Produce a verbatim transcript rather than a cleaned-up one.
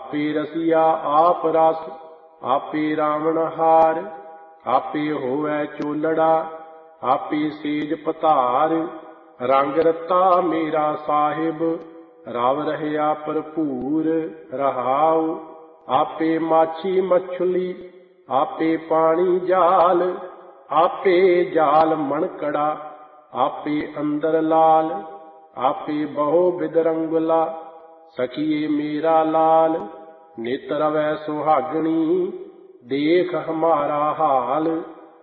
आपे रसिया आप रस, आपे रावण हार। आपे होवै चोलड़ा, आपे सेज पधार। रंग रता मेरा साहिब, रव रहया भरपूर। रहाऊ आपे माछी मछली, आपे पानी जाल। आपे जाल मणकड़ा, आपे अंदर लाल। आपे बहु बिदरंगला, सखिए मेरा लाल। नित रवै सुहागणी, देख हमारा हाल।